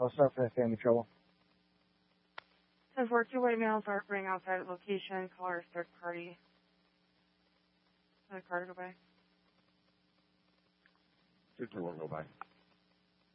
I'll start for that family trouble. Says where two white males are ring outside of location, caller is third party. Let the car go by. 221 go by.